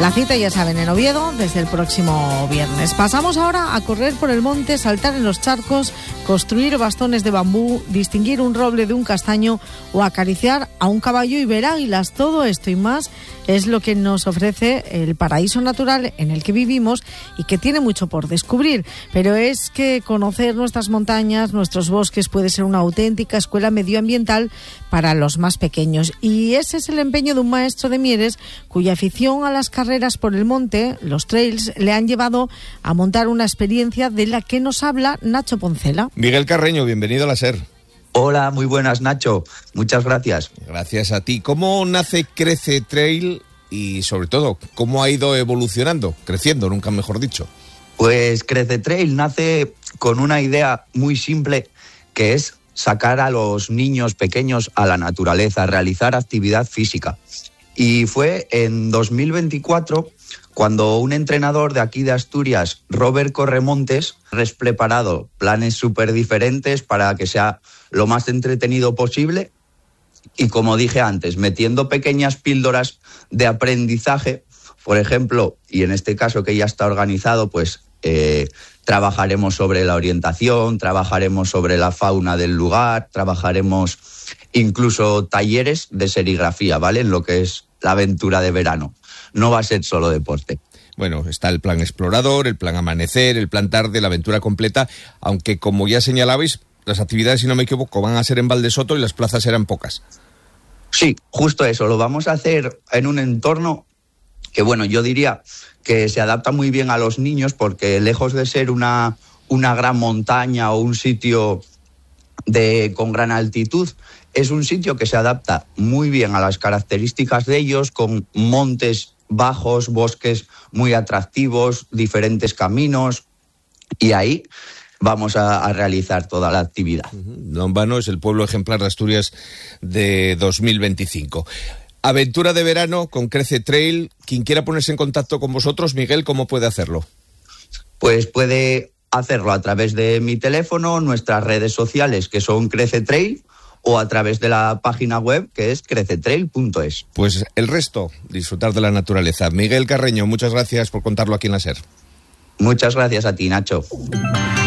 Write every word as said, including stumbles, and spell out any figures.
La cita, ya saben, en Oviedo desde el próximo viernes. Pasamos ahora a correr por el monte, saltar en los charcos, construir bastones de bambú, distinguir un roble de un castaño o acariciar a un caballo y ver águilas. Todo esto y más es lo que nos ofrece el paraíso natural en el que vivimos y que tiene mucho por descubrir. Pero es que conocer nuestras montañas, nuestros bosques, puede ser una auténtica escuela medioambiental para los más pequeños. Y ese es el empeño de un maestro de Mieres cuya afición a las carreras por el monte, los trails, le han llevado a montar una experiencia de la que nos habla Nacho Poncela. Miguel Carreño, bienvenido a la SER. Hola, muy buenas, Nacho. Muchas gracias. Gracias a ti. ¿Cómo nace Crece Trail y, sobre todo, cómo ha ido evolucionando, creciendo, nunca mejor dicho? Pues Crece Trail nace con una idea muy simple, que es sacar a los niños pequeños a la naturaleza, realizar actividad física. Y fue en dos mil veinticuatro cuando un entrenador de aquí de Asturias, Robert Corremontes, ha preparado planes súper diferentes para que sea lo más entretenido posible y, como dije antes, metiendo pequeñas píldoras de aprendizaje. Por ejemplo, y en este caso que ya está organizado, pues eh, trabajaremos sobre la orientación, trabajaremos sobre la fauna del lugar, trabajaremos incluso talleres de serigrafía, ¿vale? En lo que es la aventura de verano. No va a ser solo deporte. Bueno, está el plan explorador, el plan amanecer, el plan tarde, la aventura completa, aunque, como ya señalabais, las actividades, si no me equivoco, van a ser en Valdesoto y las plazas serán pocas. Sí, justo eso. Lo vamos a hacer en un entorno que, bueno, yo diría que se adapta muy bien a los niños, porque lejos de ser una, una gran montaña o un sitio de, con gran altitud, es un sitio que se adapta muy bien a las características de ellos, con montes bajos, bosques muy atractivos, diferentes caminos, y ahí vamos a, a realizar toda la actividad. No en vano es el pueblo ejemplar de Asturias de dos mil veinticinco. Aventura de verano con Crece Trail. Quien quiera ponerse en contacto con vosotros, Miguel, ¿cómo puede hacerlo? Pues puede hacerlo a través de mi teléfono, nuestras redes sociales, que son Crece Trail, o a través de la página web, que es crece trail punto es. Pues el resto, disfrutar de la naturaleza. Miguel Carreño, muchas gracias por contarlo aquí en la SER. Muchas gracias a ti, Nacho.